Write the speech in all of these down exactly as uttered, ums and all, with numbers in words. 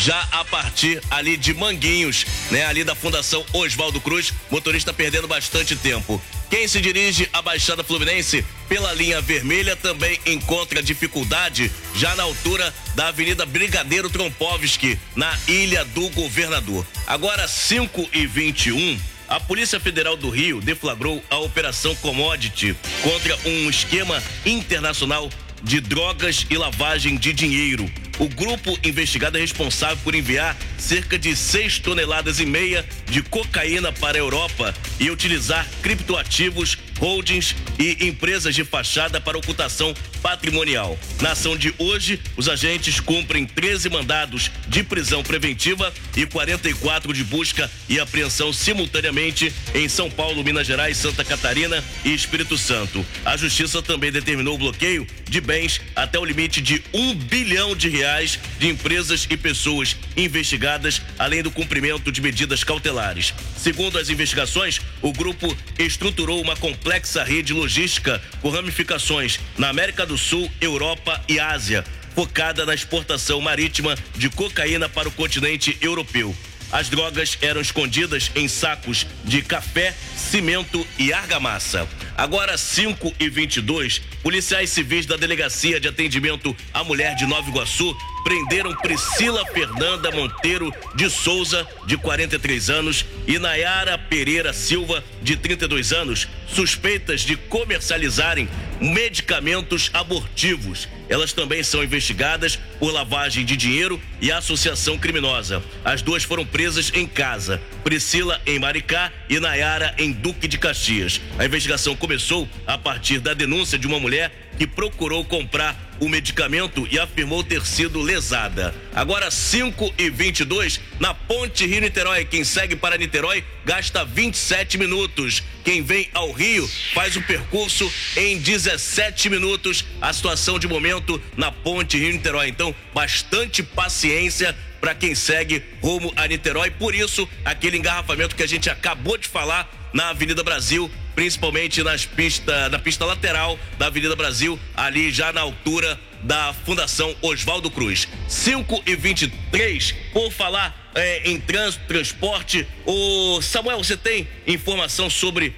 já a partir ali de Manguinhos, né? Ali da Fundação Oswaldo Cruz, motorista perdendo bastante tempo. Quem se dirige à Baixada Fluminense pela linha vermelha também encontra dificuldade já na altura da Avenida Brigadeiro Trompovski, na Ilha do Governador. Agora, cinco e vinte e um, a Polícia Federal do Rio deflagrou a Operação Commodity contra um esquema internacional de drogas e lavagem de dinheiro. O grupo investigado é responsável por enviar cerca de seis toneladas e meia de cocaína para a Europa e utilizar criptoativos, holdings e empresas de fachada para ocultação patrimonial. Na ação de hoje, os agentes cumprem treze mandados de prisão preventiva e quarenta e quatro de busca e apreensão simultaneamente em São Paulo, Minas Gerais, Santa Catarina e Espírito Santo. A Justiça também determinou o bloqueio de bens até o limite de um bilhão de reais de empresas e pessoas investigadas, além do cumprimento de medidas cautelares. Segundo as investigações, o grupo estruturou uma complexa rede logística com ramificações na América do Sul, Europa e Ásia, focada na exportação marítima de cocaína para o continente europeu. As drogas eram escondidas em sacos de café, cimento e argamassa. Agora, cinco e vinte e dois, policiais civis da Delegacia de Atendimento à Mulher de Nova Iguaçu prenderam Priscila Fernanda Monteiro de Souza, de quarenta e três anos, e Nayara Pereira Silva, de trinta e dois anos, suspeitas de comercializarem medicamentos abortivos. Elas também são investigadas por lavagem de dinheiro e associação criminosa. As duas foram presas em casa, Priscila em Maricá e Nayara em Duque de Caxias. A investigação começou a partir da denúncia de uma mulher que procurou comprar o medicamento e afirmou ter sido lesada. Agora, cinco e vinte e dois, na Ponte Rio-Niterói. Quem segue para Niterói gasta vinte e sete minutos. Quem vem ao Rio faz o percurso em dezessete minutos. A situação de momento na Ponte Rio-Niterói. Então, bastante paciência para quem segue rumo a Niterói. Por isso, aquele engarrafamento que a gente acabou de falar na Avenida Brasil, principalmente nas pistas, na pista lateral da Avenida Brasil, ali já na altura da Fundação Oswaldo Cruz. cinco e vinte e três, por falar é, em trânsito, transporte, o Samuel, você tem informação sobre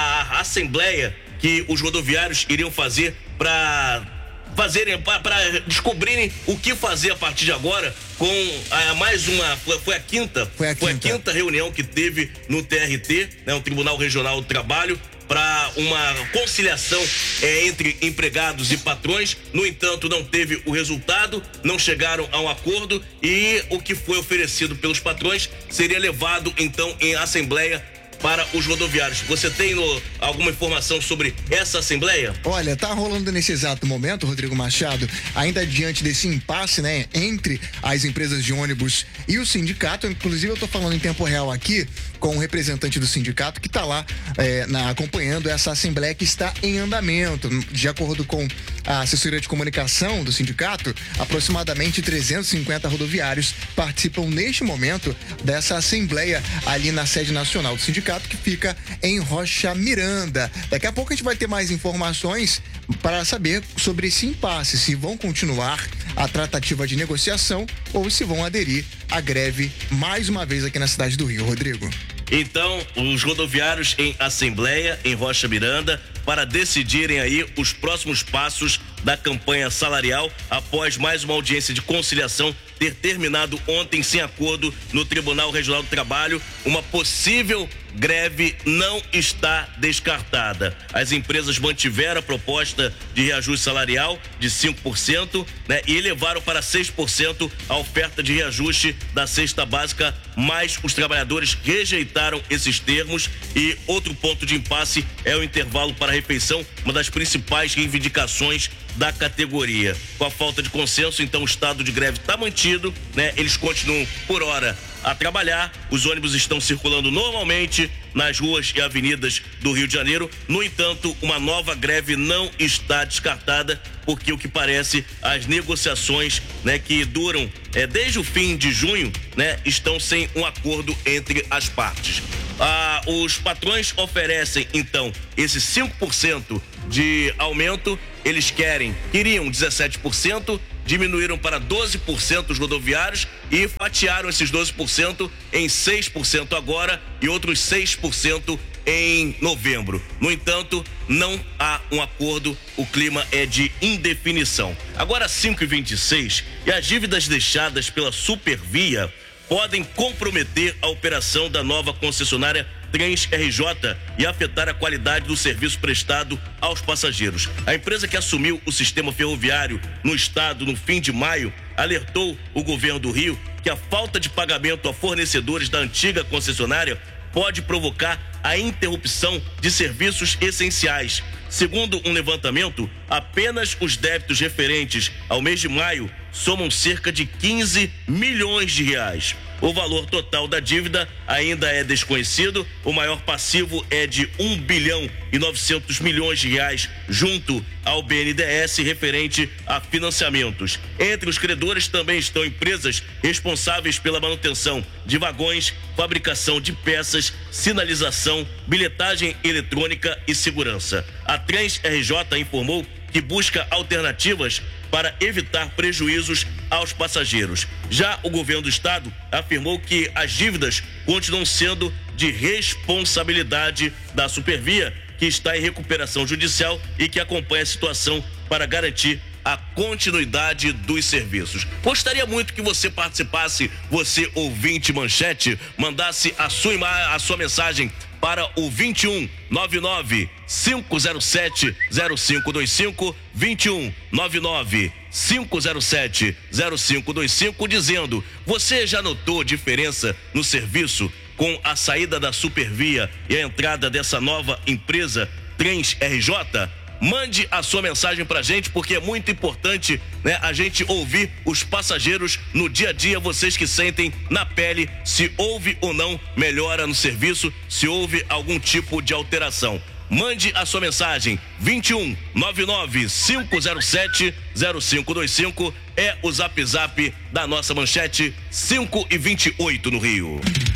a assembleia que os rodoviários iriam fazer para fazerem, para descobrirem o que fazer a partir de agora com a, mais uma, foi, foi a quinta, foi a quinta. Foi a quinta reunião que teve no T R T, né, o Tribunal Regional do Trabalho, para uma conciliação é, entre empregados e patrões. No entanto, não teve o resultado, não chegaram a um acordo e o que foi oferecido pelos patrões seria levado então em assembleia para os rodoviários. Você tem no, alguma informação sobre essa assembleia? Olha, tá rolando nesse exato momento, Rodrigo Machado, ainda diante desse impasse, né, entre as empresas de ônibus e o sindicato. Inclusive, eu tô falando em tempo real aqui com um representante do sindicato que tá lá é, na, acompanhando essa assembleia que está em andamento. De acordo com a assessoria de comunicação do sindicato, aproximadamente trezentos e cinquenta rodoviários participam neste momento dessa assembleia ali na sede nacional do sindicato, que fica em Rocha Miranda. Daqui a pouco a gente vai ter mais informações para saber sobre esse impasse, se vão continuar a tratativa de negociação ou se vão aderir à greve mais uma vez aqui na cidade do Rio. Rodrigo. Então, os rodoviários em assembleia em Rocha Miranda para decidirem aí os próximos passos da campanha salarial após mais uma audiência de conciliação ter terminado ontem sem acordo no Tribunal Regional do Trabalho. Uma possível greve não está descartada. As empresas mantiveram a proposta de reajuste salarial de cinco por cento, né, e elevaram para seis por cento a oferta de reajuste da cesta básica, mas os trabalhadores rejeitaram esses termos. E outro ponto de impasse é o intervalo para a refeição, uma das principais reivindicações da categoria. Com a falta de consenso, então o estado de greve está mantido, né? Eles continuam por hora a trabalhar, os ônibus estão circulando normalmente nas ruas e avenidas do Rio de Janeiro. No entanto, uma nova greve não está descartada, porque o que parece, as negociações, né, que duram é, desde o fim de junho, né, estão sem um acordo entre as partes. Ah, os patrões oferecem então esse cinco por cento de aumento. Eles querem, queriam dezessete por cento, diminuíram para doze por cento os rodoviários, e fatiaram esses doze por cento em seis por cento agora e outros seis por cento em novembro. No entanto, não há um acordo, o clima é de indefinição. Agora, cinco e vinte e seis, e as dívidas deixadas pela Supervia podem comprometer a operação da nova concessionária Trens R J e afetar a qualidade do serviço prestado aos passageiros. A empresa que assumiu o sistema ferroviário no estado no fim de maio alertou o governo do Rio que a falta de pagamento a fornecedores da antiga concessionária pode provocar a interrupção de serviços essenciais. Segundo um levantamento, apenas os débitos referentes ao mês de maio somam cerca de quinze milhões de reais. O valor total da dívida ainda é desconhecido. O maior passivo é de um bilhão e novecentos milhões de reais junto ao B N D E S referente a financiamentos. Entre os credores também estão empresas responsáveis pela manutenção de vagões, fabricação de peças, sinalização, bilhetagem eletrônica e segurança. A Trens R J informou que busca alternativas para evitar prejuízos aos passageiros. Já o governo do estado afirmou que as dívidas continuam sendo de responsabilidade da Supervia, que está em recuperação judicial e que acompanha a situação para garantir a continuidade dos serviços. Gostaria muito que você participasse, você ouvinte Manchete, mandasse a sua imagem, a sua mensagem para o vinte e um, nove nove, cinco zero sete, zero cinco dois cinco, vinte e um, nove nove, cinco zero sete, zero cinco dois cinco, dizendo: você já notou diferença no serviço com a saída da Supervia e a entrada dessa nova empresa Trens R J? Mande a sua mensagem pra gente, porque é muito importante, né, a gente ouvir os passageiros no dia a dia, vocês que sentem na pele se houve ou não melhora no serviço, se houve algum tipo de alteração. Mande a sua mensagem, vinte e um, nove nove, cinco zero sete, zero cinco dois cinco, é o Zap Zap da nossa Manchete, cinco e vinte e oito no Rio.